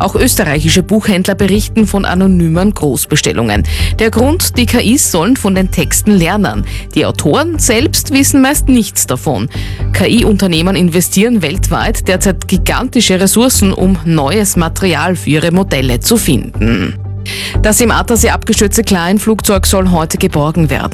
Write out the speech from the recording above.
Auch österreichische Buchhändler berichten von anonymen Großbestellungen. Der Grund, die KIs sollen von den Texten lernen. Die Autoren selbst wissen meist nichts davon. KI-Unternehmen investieren weltweit derzeit gigantische Ressourcen, um neues Material für ihre Modelle zu finden. Das im Attersee abgestürzte Kleinflugzeug soll heute geborgen werden.